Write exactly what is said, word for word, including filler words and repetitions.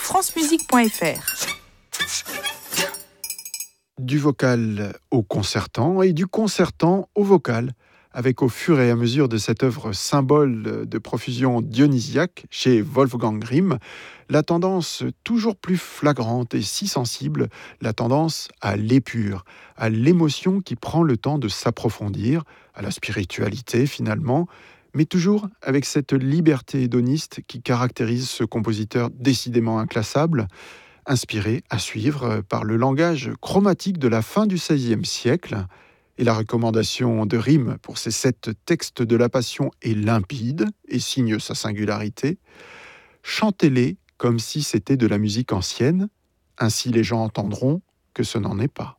francemusique point f r. Du vocal au concertant et du concertant au vocal, avec au fur et à mesure de cette œuvre symbole de profusion dionysiaque chez Wolfgang Grimm, la tendance toujours plus flagrante et si sensible, la tendance à l'épure, à l'émotion qui prend le temps de s'approfondir, à la spiritualité finalement, mais toujours avec cette liberté hédoniste qui caractérise ce compositeur décidément inclassable, inspiré à suivre par le langage chromatique de la fin du seizième siècle. Et la recommandation de Rime pour ces sept textes de la Passion est limpide et signe sa singularité. Chantez-les comme si c'était de la musique ancienne, ainsi les gens entendront que ce n'en est pas.